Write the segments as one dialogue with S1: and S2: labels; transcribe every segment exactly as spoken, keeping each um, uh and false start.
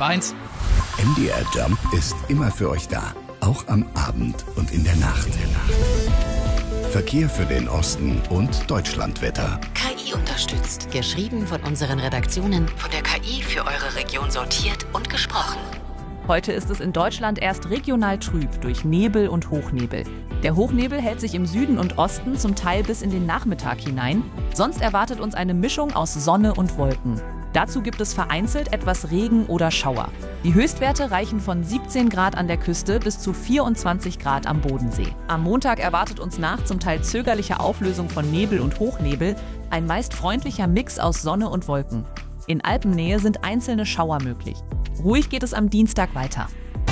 S1: Jump eins.
S2: M D R Jump ist immer für euch da, auch am Abend und in der Nacht. Verkehr für den Osten und Deutschlandwetter.
S3: K I unterstützt. Geschrieben von unseren Redaktionen. Von der K I für eure Region sortiert und gesprochen.
S4: Heute ist es in Deutschland erst regional trüb durch Nebel und Hochnebel. Der Hochnebel hält sich im Süden und Osten zum Teil bis in den Nachmittag hinein. Sonst erwartet uns eine Mischung aus Sonne und Wolken. Dazu gibt es vereinzelt etwas Regen oder Schauer. Die Höchstwerte reichen von siebzehn Grad an der Küste bis zu vierundzwanzig Grad am Bodensee. Am Montag erwartet uns nach zum Teil zögerlicher Auflösung von Nebel und Hochnebel ein meist freundlicher Mix aus Sonne und Wolken. In Alpennähe sind einzelne Schauer möglich. Ruhig geht es am Dienstag weiter.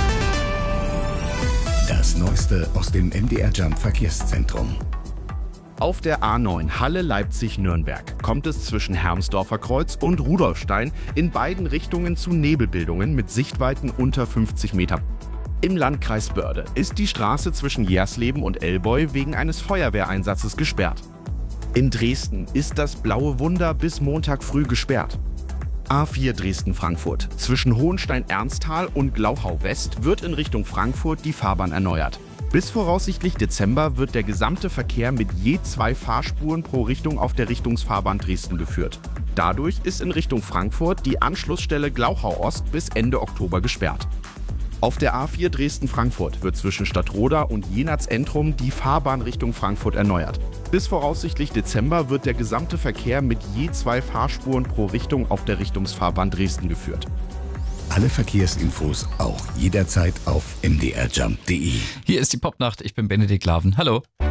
S2: Das Neueste aus dem M D R Jump Verkehrszentrum.
S5: Auf der A neun Halle-Leipzig-Nürnberg kommt es zwischen Hermsdorfer Kreuz und Rudolfstein in beiden Richtungen zu Nebelbildungen mit Sichtweiten unter fünfzig Meter. Im Landkreis Börde ist die Straße zwischen Jersleben und Elbeu wegen eines Feuerwehreinsatzes gesperrt. In Dresden ist das Blaue Wunder bis Montag früh gesperrt. A vier Dresden-Frankfurt. Zwischen Hohenstein-Ernsthal und Glauchau-West wird in Richtung Frankfurt die Fahrbahn erneuert. Bis voraussichtlich Dezember wird der gesamte Verkehr mit je zwei Fahrspuren pro Richtung auf der Richtungsfahrbahn Dresden geführt. Dadurch ist in Richtung Frankfurt die Anschlussstelle Glauchau-Ost bis Ende Oktober gesperrt. Auf der A vier Dresden-Frankfurt wird zwischen Stadtroda und Jenatz-Entrum die Fahrbahn Richtung Frankfurt erneuert. Bis voraussichtlich Dezember wird der gesamte Verkehr mit je zwei Fahrspuren pro Richtung auf der Richtungsfahrbahn Dresden geführt.
S2: Alle Verkehrsinfos auch jederzeit auf m d r jump punkt d e.
S1: Hier ist die Popnacht. Ich bin Benedikt Laven. Hallo.